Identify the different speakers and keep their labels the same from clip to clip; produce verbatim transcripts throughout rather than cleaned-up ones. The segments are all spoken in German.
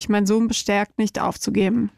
Speaker 1: meinen Sohn bestärkt, nicht aufzugeben.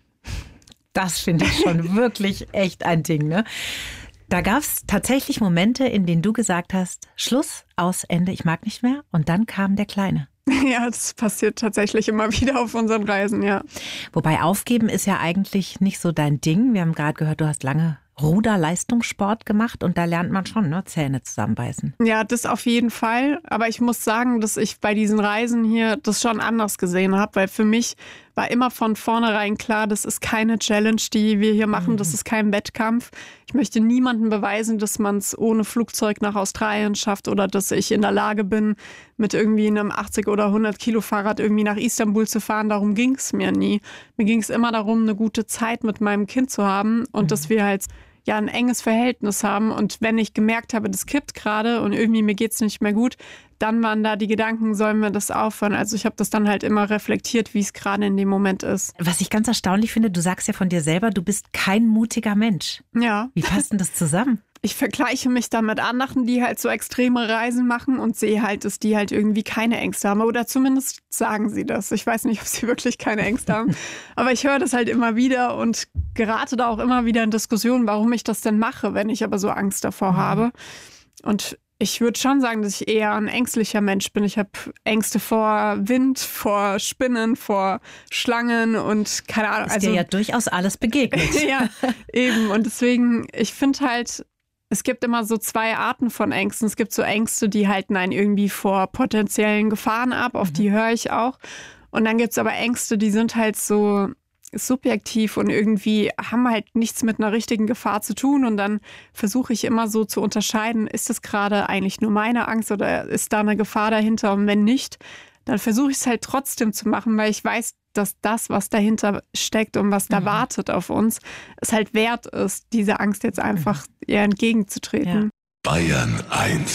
Speaker 2: Das finde ich schon wirklich echt ein Ding, ne? Da gab es tatsächlich Momente, in denen du gesagt hast, Schluss, aus, Ende, ich mag nicht mehr. Und dann kam der Kleine.
Speaker 1: Ja, das passiert tatsächlich immer wieder auf unseren Reisen, ja.
Speaker 2: Wobei aufgeben ist ja eigentlich nicht so dein Ding. Wir haben gerade gehört, du hast lange Ruder-Leistungssport gemacht und da lernt man schon, ne, Zähne zusammenbeißen.
Speaker 1: Ja, das auf jeden Fall. Aber ich muss sagen, dass ich bei diesen Reisen hier das schon anders gesehen habe, weil für mich war immer von vornherein klar, das ist keine Challenge, die wir hier machen, mhm. das ist kein Wettkampf. Ich möchte niemandem beweisen, dass man es ohne Flugzeug nach Australien schafft oder dass ich in der Lage bin, mit irgendwie einem achtzig oder hundert Kilo Fahrrad irgendwie nach Istanbul zu fahren. Darum ging es mir nie. Mir ging es immer darum, eine gute Zeit mit meinem Kind zu haben und mhm. dass wir halt ja ein enges Verhältnis haben. Und wenn ich gemerkt habe, das kippt gerade und irgendwie mir geht's nicht mehr gut, dann waren da die Gedanken, sollen wir das aufhören? Also ich habe das dann halt immer reflektiert, wie es gerade in dem Moment ist.
Speaker 2: Was ich ganz erstaunlich finde, du sagst ja von dir selber, du bist kein mutiger Mensch.
Speaker 1: Ja.
Speaker 2: Wie passt denn das zusammen?
Speaker 1: Ich vergleiche mich dann mit anderen, die halt so extreme Reisen machen und sehe halt, dass die halt irgendwie keine Ängste haben. Oder zumindest sagen sie das. Ich weiß nicht, ob sie wirklich keine Ängste haben. Aber ich höre das halt immer wieder und gerate da auch immer wieder in Diskussionen, warum ich das denn mache, wenn ich aber so Angst davor mhm. habe. Und ich würde schon sagen, dass ich eher ein ängstlicher Mensch bin. Ich habe Ängste vor Wind, vor Spinnen, vor Schlangen und keine Ahnung.
Speaker 2: Ist also, dir ja durchaus alles begegnet.
Speaker 1: Ja, eben. Und deswegen, ich finde halt, es gibt immer so zwei Arten von Ängsten. Es gibt so Ängste, die halten einen irgendwie vor potenziellen Gefahren ab. Auf mhm. die höre ich auch. Und dann gibt es aber Ängste, die sind halt so subjektiv und irgendwie haben halt nichts mit einer richtigen Gefahr zu tun. Und dann versuche ich immer so zu unterscheiden, ist das gerade eigentlich nur meine Angst oder ist da eine Gefahr dahinter? Und wenn nicht, dann versuche ich es halt trotzdem zu machen, weil ich weiß, dass das, was dahinter steckt und was da mhm. wartet auf uns, es halt wert ist, diese Angst jetzt einfach mhm. ihr entgegenzutreten.
Speaker 3: Ja. Bayern eins